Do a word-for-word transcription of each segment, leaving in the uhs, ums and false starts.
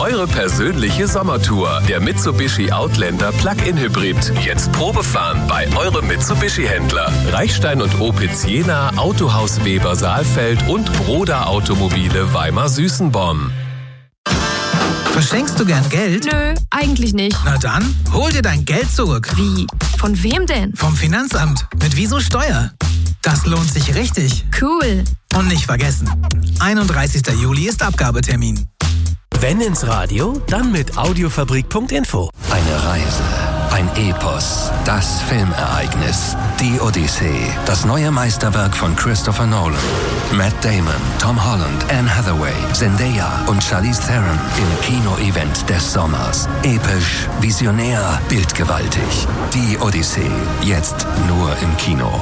Eure persönliche Sommertour. Der Mitsubishi Outlander Plug-in Hybrid. Jetzt Probefahren bei eurem Mitsubishi-Händler. Reichstein und Opitz Jena, Autohaus Weber Saalfeld und Broda Automobile Weimar-Süßenborn. Verschenkst du gern Geld? Nö, eigentlich nicht. Na dann, hol dir dein Geld zurück. Wie? Von wem denn? Vom Finanzamt. Mit Wieso Steuer. Das lohnt sich richtig. Cool. Und nicht vergessen, einunddreißigster Juli ist Abgabetermin. Wenn ins Radio, dann mit audiofabrik punkt info. Eine Reise, ein Epos, das Filmereignis, die Odyssee, das neue Meisterwerk von Christopher Nolan. Matt Damon, Tom Holland, Anne Hathaway, Zendaya und Charlize Theron im Kino-Event des Sommers. Episch, visionär, bildgewaltig. Die Odyssee, jetzt nur im Kino.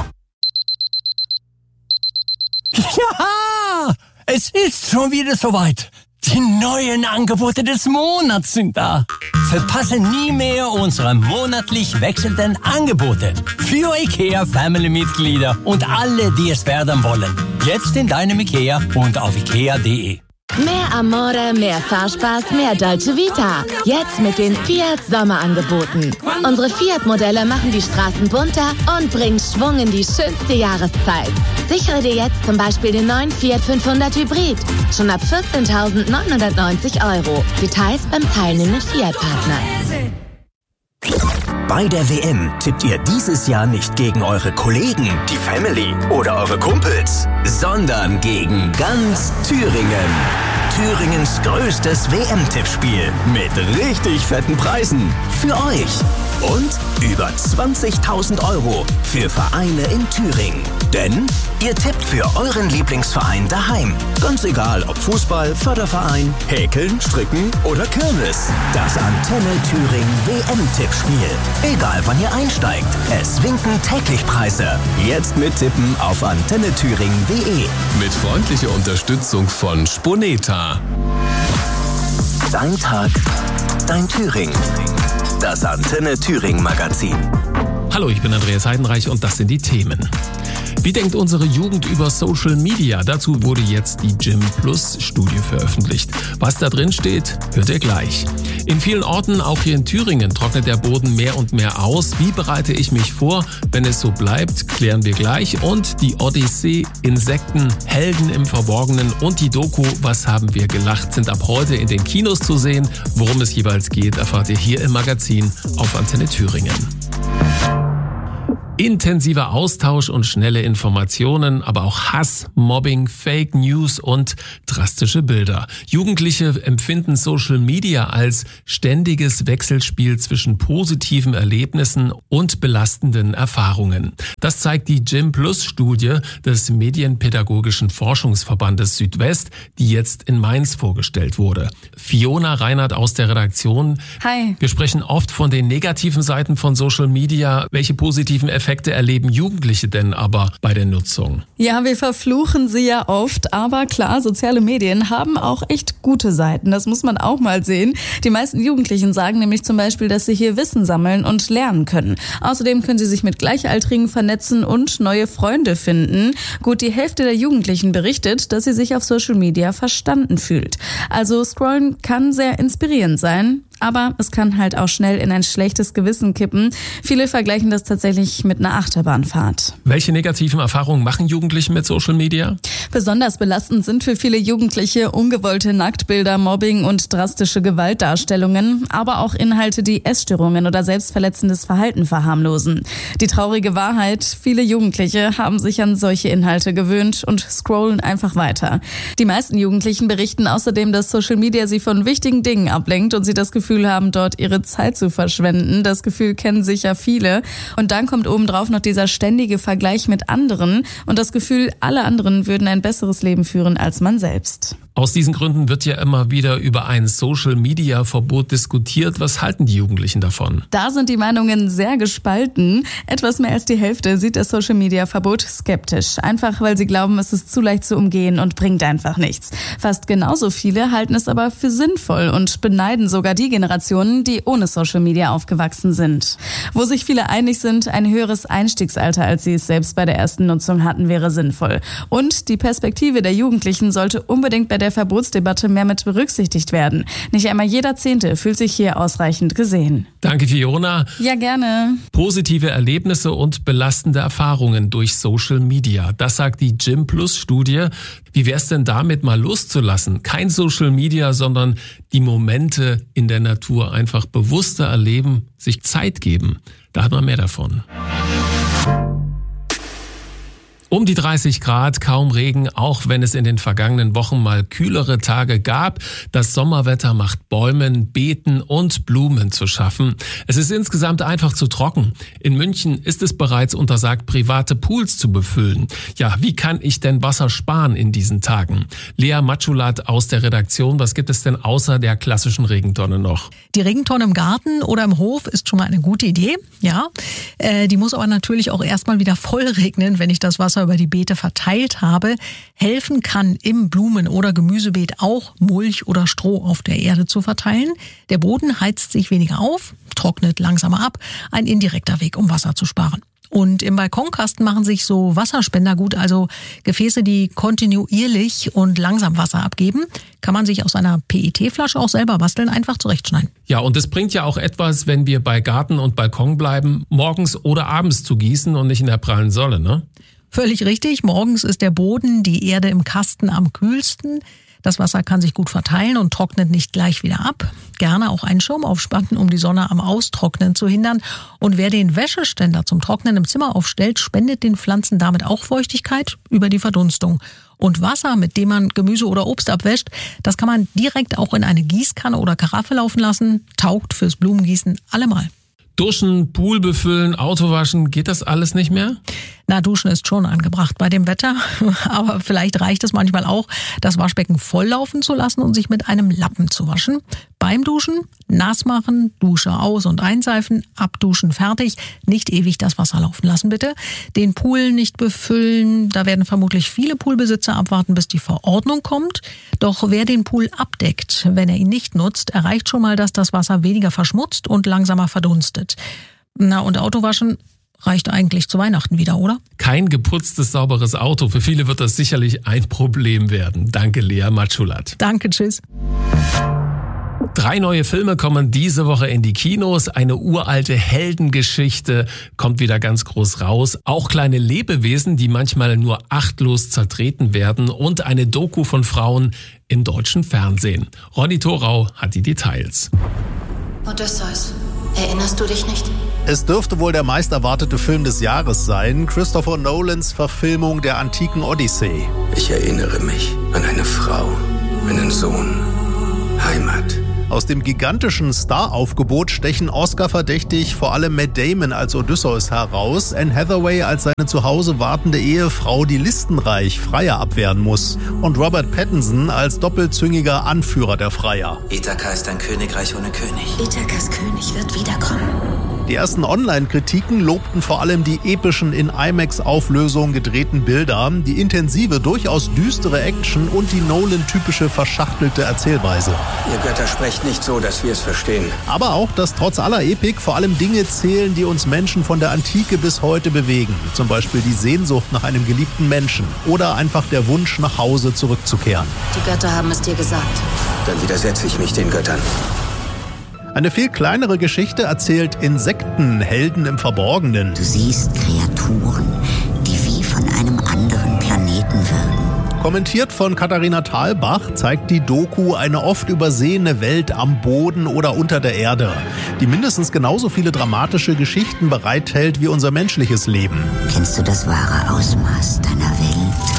Ja, es ist schon wieder soweit. Die neuen Angebote des Monats sind da. Verpasse nie mehr unsere monatlich wechselnden Angebote für IKEA Family-Mitglieder und alle, die es werden wollen. Jetzt in deinem IKEA und auf ikea punkt de. Mehr Amore, mehr Fahrspaß, mehr Dolce Vita. Jetzt mit den Fiat Sommerangeboten. Unsere Fiat-Modelle machen die Straßen bunter und bringen Schwung in die schönste Jahreszeit. Sichere dir jetzt zum Beispiel den neuen Fiat fünfhundert Hybrid. Schon ab vierzehntausendneunhundertneunzig Euro. Details beim teilnehmenden Fiat-Partner. Bei der W M tippt ihr dieses Jahr nicht gegen eure Kollegen, die Family oder eure Kumpels, sondern gegen ganz Thüringen. Thüringens größtes W M-Tippspiel mit richtig fetten Preisen für euch. Und über zwanzigtausend Euro für Vereine in Thüringen. Denn ihr tippt für euren Lieblingsverein daheim. Ganz egal, ob Fußball, Förderverein, Häkeln, Stricken oder Kirmes. Das Antenne Thüringen W M-Tippspiel. Egal wann ihr einsteigt, es winken täglich Preise. Jetzt mittippen auf antenne thüringen punkt de. Mit freundlicher Unterstützung von Sponeta. Dein Tag, dein Thüringen. Das Antenne Thüringen Magazin. Hallo, ich bin Andreas Heidenreich und das sind die Themen. Wie denkt unsere Jugend über Social Media? Dazu wurde jetzt die Gym Plus Studie veröffentlicht. Was da drin steht, hört ihr gleich. In vielen Orten, auch hier in Thüringen, trocknet der Boden mehr und mehr aus. Wie bereite ich mich vor, wenn es so bleibt, klären wir gleich. Und die Odyssee, Insekten, Helden im Verborgenen und die Doku Was haben wir gelacht, sind ab heute in den Kinos zu sehen. Worum es jeweils geht, erfahrt ihr hier im Magazin auf Antenne Thüringen. Intensiver Austausch und schnelle Informationen, aber auch Hass, Mobbing, Fake News und drastische Bilder. Jugendliche empfinden Social Media als ständiges Wechselspiel zwischen positiven Erlebnissen und belastenden Erfahrungen. Das zeigt die Gym Plus Studie des Medienpädagogischen Forschungsverbandes Südwest, die jetzt in Mainz vorgestellt wurde. Fiona Reinhardt aus der Redaktion. Hi. Wir sprechen oft von den negativen Seiten von Social Media. Welche positiven Effekte Effekte erleben Jugendliche denn aber bei der Nutzung? Ja, wir verfluchen sie ja oft, aber klar, soziale Medien haben auch echt gute Seiten. Das muss man auch mal sehen. Die meisten Jugendlichen sagen nämlich zum Beispiel, dass sie hier Wissen sammeln und lernen können. Außerdem können sie sich mit Gleichaltrigen vernetzen und neue Freunde finden. Gut, die Hälfte der Jugendlichen berichtet, dass sie sich auf Social Media verstanden fühlt. Also scrollen kann sehr inspirierend sein. Aber es kann halt auch schnell in ein schlechtes Gewissen kippen. Viele vergleichen das tatsächlich mit einer Achterbahnfahrt. Welche negativen Erfahrungen machen Jugendliche mit Social Media? Besonders belastend sind für viele Jugendliche ungewollte Nacktbilder, Mobbing und drastische Gewaltdarstellungen, aber auch Inhalte, die Essstörungen oder selbstverletzendes Verhalten verharmlosen. Die traurige Wahrheit, viele Jugendliche haben sich an solche Inhalte gewöhnt und scrollen einfach weiter. Die meisten Jugendlichen berichten außerdem, dass Social Media sie von wichtigen Dingen ablenkt und sie das Gefühl haben, dort ihre Zeit zu verschwenden. Das Gefühl kennen sicher viele. Und dann kommt obendrauf noch dieser ständige Vergleich mit anderen und das Gefühl, alle anderen würden ein besseres Leben führen als man selbst. Aus diesen Gründen wird ja immer wieder über ein Social-Media-Verbot diskutiert. Was halten die Jugendlichen davon? Da sind die Meinungen sehr gespalten. Etwas mehr als die Hälfte sieht das Social-Media-Verbot skeptisch. Einfach, weil sie glauben, es ist zu leicht zu umgehen und bringt einfach nichts. Fast genauso viele halten es aber für sinnvoll und beneiden sogar die Generationen, die ohne Social-Media aufgewachsen sind. Wo sich viele einig sind, ein höheres Einstiegsalter, als sie es selbst bei der ersten Nutzung hatten, wäre sinnvoll. Und die Perspektive der Jugendlichen sollte unbedingt bei der der Verbotsdebatte mehr mit berücksichtigt werden. Nicht einmal jeder Zehnte fühlt sich hier ausreichend gesehen. Danke, Fiona. Ja, gerne. Positive Erlebnisse und belastende Erfahrungen durch Social Media. Das sagt die Gym Plus Studie. Wie wär's denn damit, mal loszulassen? Kein Social Media, sondern die Momente in der Natur einfach bewusster erleben, sich Zeit geben. Da hat man mehr davon. Um die dreißig Grad, kaum Regen, auch wenn es in den vergangenen Wochen mal kühlere Tage gab. Das Sommerwetter macht Bäumen, Beeten und Blumen zu schaffen. Es ist insgesamt einfach zu trocken. In München ist es bereits untersagt, private Pools zu befüllen. Ja, wie kann ich denn Wasser sparen in diesen Tagen? Lea Matschulat aus der Redaktion, was gibt es denn außer der klassischen Regentonne noch? Die Regentonne im Garten oder im Hof ist schon mal eine gute Idee, ja. Äh, die muss aber natürlich auch erstmal wieder voll regnen, wenn ich das Wasser über die Beete verteilt habe. Helfen kann im Blumen- oder Gemüsebeet auch Mulch oder Stroh auf der Erde zu verteilen. Der Boden heizt sich weniger auf, trocknet langsamer ab. Ein indirekter Weg, um Wasser zu sparen. Und im Balkonkasten machen sich so Wasserspender gut, also Gefäße, die kontinuierlich und langsam Wasser abgeben. Kann man sich aus einer P E T-Flasche auch selber basteln, einfach zurechtschneiden. Ja, und es bringt ja auch etwas, wenn wir bei Garten und Balkon bleiben, morgens oder abends zu gießen und nicht in der prallen Sonne, ne? Völlig richtig. Morgens ist der Boden, die Erde im Kasten am kühlsten. Das Wasser kann sich gut verteilen und trocknet nicht gleich wieder ab. Gerne auch einen Schirm aufspannen, um die Sonne am Austrocknen zu hindern. Und wer den Wäscheständer zum Trocknen im Zimmer aufstellt, spendet den Pflanzen damit auch Feuchtigkeit über die Verdunstung. Und Wasser, mit dem man Gemüse oder Obst abwäscht, das kann man direkt auch in eine Gießkanne oder Karaffe laufen lassen. Taugt fürs Blumengießen allemal. Duschen, Pool befüllen, Auto waschen, geht das alles nicht mehr? Na, Duschen ist schon angebracht bei dem Wetter, aber vielleicht reicht es manchmal auch, das Waschbecken volllaufen zu lassen und sich mit einem Lappen zu waschen. Beim Duschen nass machen, Dusche aus- und einseifen, abduschen, fertig. Nicht ewig das Wasser laufen lassen, bitte. Den Pool nicht befüllen, da werden vermutlich viele Poolbesitzer abwarten, bis die Verordnung kommt. Doch wer den Pool abdeckt, wenn er ihn nicht nutzt, erreicht schon mal, dass das Wasser weniger verschmutzt und langsamer verdunstet. Na, und Autowaschen reicht eigentlich zu Weihnachten wieder, oder? Kein geputztes, sauberes Auto. Für viele wird das sicherlich ein Problem werden. Danke, Lea Matschulat. Danke, tschüss. Drei neue Filme kommen diese Woche in die Kinos. Eine uralte Heldengeschichte kommt wieder ganz groß raus. Auch kleine Lebewesen, die manchmal nur achtlos zertreten werden. Und eine Doku von Frauen im deutschen Fernsehen. Ronny Thorau hat die Details. Odysseus, erinnerst du dich nicht? Es dürfte wohl der meist erwartete Film des Jahres sein. Christopher Nolans Verfilmung der antiken Odyssee. Ich erinnere mich an eine Frau, einen Sohn, Heimat. Aus dem gigantischen Star-Aufgebot stechen Oscar-verdächtig vor allem Matt Damon als Odysseus heraus, Anne Hathaway als seine zu Hause wartende Ehefrau, die listenreich Freier abwehren muss, und Robert Pattinson als doppelzüngiger Anführer der Freier. Ithaka ist ein Königreich ohne König. Ithakas König wird wiederkommen. Die ersten Online-Kritiken lobten vor allem die epischen in IMAX-Auflösung gedrehten Bilder, die intensive, durchaus düstere Action und die Nolan-typische verschachtelte Erzählweise. Ihr Götter sprecht nicht so, dass wir es verstehen. Aber auch, dass trotz aller Epik vor allem Dinge zählen, die uns Menschen von der Antike bis heute bewegen. Zum Beispiel die Sehnsucht nach einem geliebten Menschen oder einfach der Wunsch, nach Hause zurückzukehren. Die Götter haben es dir gesagt. Dann widersetze ich mich den Göttern. Eine viel kleinere Geschichte erzählt Insekten, Helden im Verborgenen. Du siehst Kreaturen, die wie von einem anderen Planeten wirken. Kommentiert von Katharina Thalbach zeigt die Doku eine oft übersehene Welt am Boden oder unter der Erde, die mindestens genauso viele dramatische Geschichten bereithält wie unser menschliches Leben. Kennst du das wahre Ausmaß deiner Welt?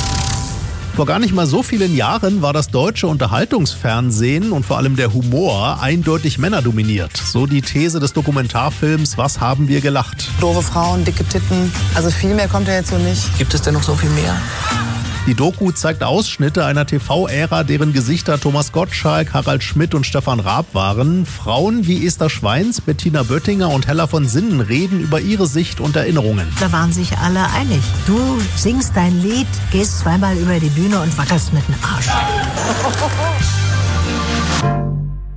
Vor gar nicht mal so vielen Jahren war das deutsche Unterhaltungsfernsehen und vor allem der Humor eindeutig männerdominiert. So die These des Dokumentarfilms Was haben wir gelacht? Doofe Frauen, dicke Titten, also viel mehr kommt ja jetzt so nicht. Gibt es denn noch so viel mehr? Die Doku zeigt Ausschnitte einer T V-Ära, deren Gesichter Thomas Gottschalk, Harald Schmidt und Stefan Raab waren. Frauen wie Esther Schweins, Bettina Böttinger und Hella von Sinnen reden über ihre Sicht und Erinnerungen. Da waren sich alle einig. Du singst dein Lied, gehst zweimal über die Bühne und wackelst mit dem Arsch.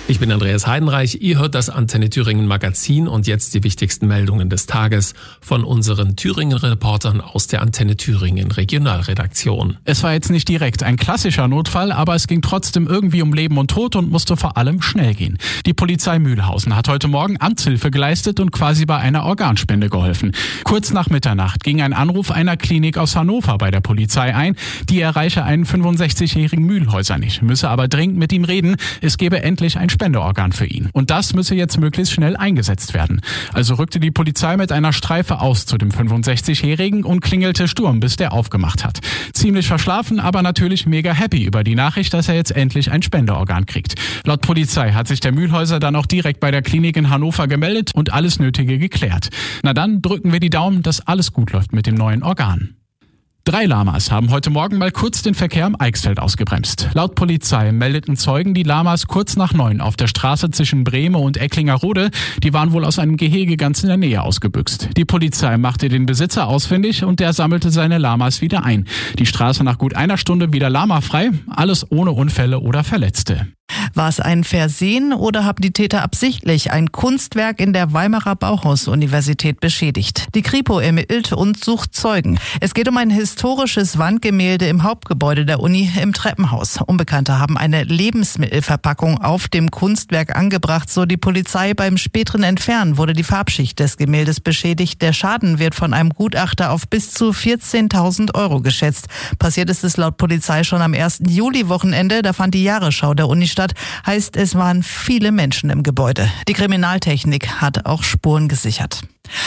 Ich bin Andreas Heidenreich, ihr hört das Antenne Thüringen Magazin und jetzt die wichtigsten Meldungen des Tages von unseren Thüringen-Reportern aus der Antenne Thüringen Regionalredaktion. Es war jetzt nicht direkt ein klassischer Notfall, aber es ging trotzdem irgendwie um Leben und Tod und musste vor allem schnell gehen. Die Polizei Mühlhausen hat heute Morgen Amtshilfe geleistet und quasi bei einer Organspende geholfen. Kurz nach Mitternacht ging ein Anruf einer Klinik aus Hannover bei der Polizei ein, die erreiche einen fünfundsechzigjährigen Mühlhäuser nicht, müsse aber dringend mit ihm reden, es gebe endlich ein Spendeorgan für ihn. Und das müsse jetzt möglichst schnell eingesetzt werden. Also rückte die Polizei mit einer Streife aus zu dem fünfundsechzigjährigen und klingelte Sturm, bis der aufgemacht hat. Ziemlich verschlafen, aber natürlich mega happy über die Nachricht, dass er jetzt endlich ein Spendeorgan kriegt. Laut Polizei hat sich der Mühlhäuser dann auch direkt bei der Klinik in Hannover gemeldet und alles Nötige geklärt. Na dann drücken wir die Daumen, dass alles gut läuft mit dem neuen Organ. Drei Lamas haben heute Morgen mal kurz den Verkehr am Eichsfeld ausgebremst. Laut Polizei meldeten Zeugen die Lamas kurz nach neun auf der Straße zwischen Brehme und Ecklingerode. Die waren wohl aus einem Gehege ganz in der Nähe ausgebüxt. Die Polizei machte den Besitzer ausfindig und der sammelte seine Lamas wieder ein. Die Straße nach gut einer Stunde wieder lamafrei, alles ohne Unfälle oder Verletzte. War es ein Versehen oder haben die Täter absichtlich ein Kunstwerk in der Weimarer Bauhaus-Universität beschädigt? Die Kripo ermittelt und sucht Zeugen. Es geht um ein historisches Wandgemälde im Hauptgebäude der Uni im Treppenhaus. Unbekannte haben eine Lebensmittelverpackung auf dem Kunstwerk angebracht, so die Polizei. Beim späteren Entfernen wurde die Farbschicht des Gemäldes beschädigt. Der Schaden wird von einem Gutachter auf bis zu vierzehntausend Euro geschätzt. Passiert ist es laut Polizei schon am ersten Juli-Wochenende. Da fand die Jahresschau der Uni statt. Heißt, es waren viele Menschen im Gebäude. Die Kriminaltechnik hat auch Spuren gesichert.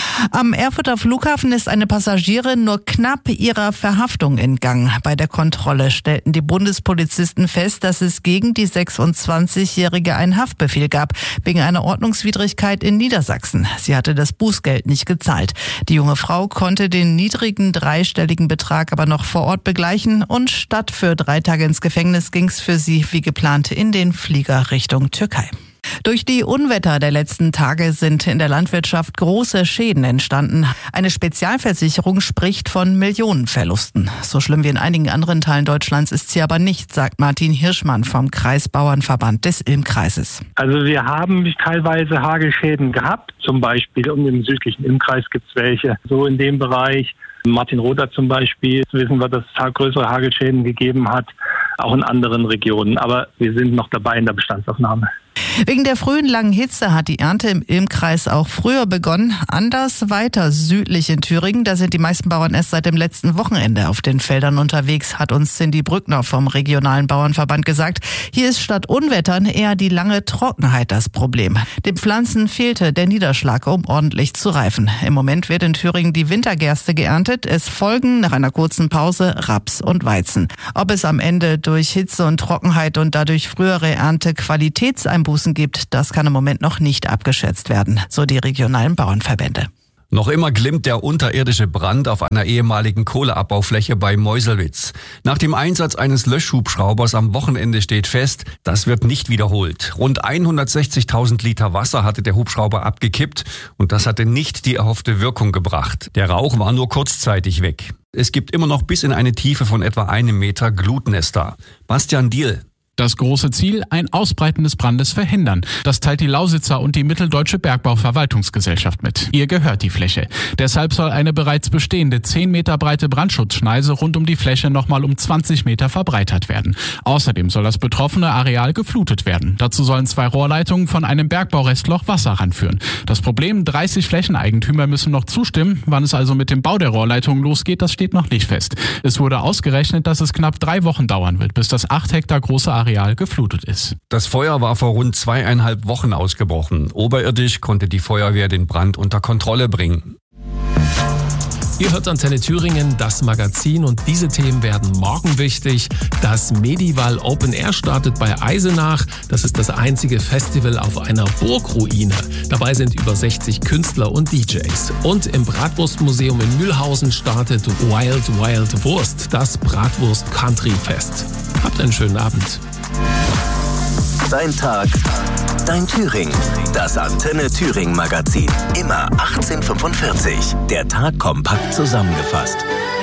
Am Erfurter Flughafen ist eine Passagierin nur knapp ihrer Verhaftung entgangen. Bei der Kontrolle stellten die Bundespolizisten fest, dass es gegen die sechsundzwanzigjährige einen Haftbefehl gab, wegen einer Ordnungswidrigkeit in Niedersachsen. Sie hatte das Bußgeld nicht gezahlt. Die junge Frau konnte den niedrigen dreistelligen Betrag aber noch vor Ort begleichen und statt für drei Tage ins Gefängnis ging's für sie wie geplant in den Flieger Richtung Türkei. Durch die Unwetter der letzten Tage sind in der Landwirtschaft große Schäden entstanden. Eine Spezialversicherung spricht von Millionenverlusten. So schlimm wie in einigen anderen Teilen Deutschlands ist sie aber nicht, sagt Martin Hirschmann vom Kreisbauernverband des Ilmkreises. Also wir haben teilweise Hagelschäden gehabt, zum Beispiel um den südlichen Ilmkreis gibt es welche. So in dem Bereich, Martin Roder zum Beispiel, wissen wir, dass es größere Hagelschäden gegeben hat, auch in anderen Regionen. Aber wir sind noch dabei in der Bestandsaufnahme. Wegen der frühen langen Hitze hat die Ernte im Ilmkreis auch früher begonnen. Anders weiter südlich in Thüringen, da sind die meisten Bauern erst seit dem letzten Wochenende auf den Feldern unterwegs, hat uns Cindy Brückner vom regionalen Bauernverband gesagt. Hier ist statt Unwettern eher die lange Trockenheit das Problem. Den Pflanzen fehlte der Niederschlag, um ordentlich zu reifen. Im Moment wird in Thüringen die Wintergerste geerntet. Es folgen nach einer kurzen Pause Raps und Weizen. Ob es am Ende durch Hitze und Trockenheit und dadurch frühere Ernte Qualitätseinbußen gibt, das kann im Moment noch nicht abgeschätzt werden, so die regionalen Bauernverbände. Noch immer glimmt der unterirdische Brand auf einer ehemaligen Kohleabbaufläche bei Meuselwitz. Nach dem Einsatz eines Löschhubschraubers am Wochenende steht fest, das wird nicht wiederholt. Rund hundertsechzigtausend Liter Wasser hatte der Hubschrauber abgekippt und das hatte nicht die erhoffte Wirkung gebracht. Der Rauch war nur kurzzeitig weg. Es gibt immer noch bis in eine Tiefe von etwa einem Meter Glutnester. Bastian Diehl. Das große Ziel, ein Ausbreiten des Brandes verhindern. Das teilt die Lausitzer und die Mitteldeutsche Bergbauverwaltungsgesellschaft mit. Ihr gehört die Fläche. Deshalb soll eine bereits bestehende zehn Meter breite Brandschutzschneise rund um die Fläche nochmal um zwanzig Meter verbreitert werden. Außerdem soll das betroffene Areal geflutet werden. Dazu sollen zwei Rohrleitungen von einem Bergbaurestloch Wasser ranführen. Das Problem, dreißig Flächeneigentümer müssen noch zustimmen. Wann es also mit dem Bau der Rohrleitung losgeht, das steht noch nicht fest. Es wurde ausgerechnet, dass es knapp drei Wochen dauern wird, bis das acht Hektar große Areal geflutet ist. Das Feuer war vor rund zweieinhalb Wochen ausgebrochen. Oberirdisch konnte die Feuerwehr den Brand unter Kontrolle bringen. Ihr hört Antenne Thüringen, das Magazin, und diese Themen werden morgen wichtig. Das Medival Open Air startet bei Eisenach. Das ist das einzige Festival auf einer Burgruine. Dabei sind über sechzig Künstler und D Js. Und im Bratwurstmuseum in Mühlhausen startet Wild Wild Wurst, das Bratwurst Country Fest. Habt einen schönen Abend. Dein Tag, dein Thüringen. Das Antenne Thüringen Magazin. Immer achtzehn Uhr fünfundvierzig. Der Tag kompakt zusammengefasst.